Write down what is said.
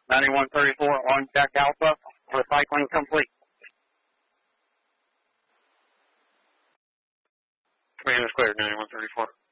9134 on deck Alpha, recycling complete. Command is cleared, 9134.